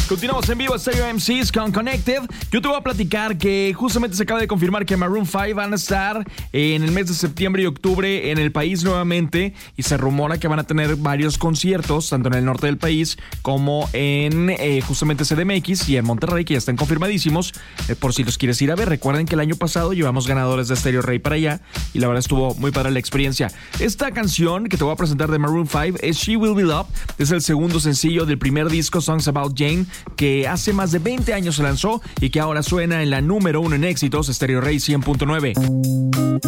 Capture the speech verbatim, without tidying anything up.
Continuamos en vivo, Stereo M Cs con Connected. Yo te voy a platicar que justamente se acaba de confirmar que Maroon cinco van a estar en el mes de septiembre y octubre en el país nuevamente, y se rumora que van a tener varios conciertos, tanto en el norte del país como en eh, justamente C D M X y en Monterrey, que ya están confirmadísimos, eh, por si los quieres ir a ver. Recuerden que el año pasado llevamos ganadores de Stereo Rey para allá y la verdad estuvo muy padre la experiencia. Esta canción que te voy a presentar de Maroon cinco es She Will Be Loved, es el segundo sencillo del primer disco Songs About Jane, que hace más de veinte años se lanzó y que ahora suena en la número uno en éxitos, Stereo Rey cien punto nueve.